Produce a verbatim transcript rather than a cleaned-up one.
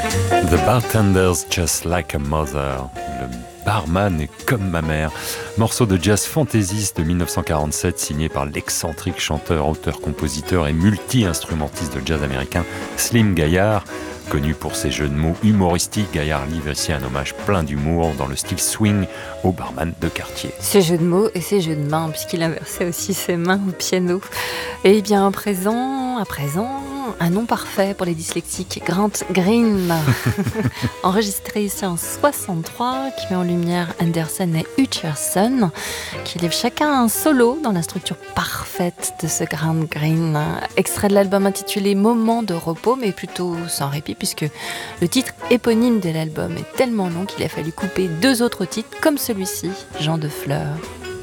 The Bartender's Just Like a Mother. Le barman est comme ma mère. Morceau de jazz fantaisiste de dix-neuf cent quarante-sept signé par l'excentrique chanteur, auteur, compositeur et multi-instrumentiste de jazz américain Slim Gaillard. Connu pour ses jeux de mots humoristiques, Gaillard livre ici un hommage plein d'humour dans le style swing au barman de quartier. Ses jeux de mots et ses jeux de mains, puisqu'il inversait aussi ses mains au piano. Et bien à présent, à présent, un nom parfait pour les dyslexiques, Grant Green, enregistré ici en soixante-trois, qui met en lumière Anderson et Hutcherson, qui livrent chacun un solo dans la structure parfaite de ce Grant Green. Extrait de l'album intitulé Moment de repos, mais plutôt sans répit, puisque le titre éponyme de l'album est tellement long qu'il a fallu couper deux autres titres, comme celui-ci, Jean de Fleur.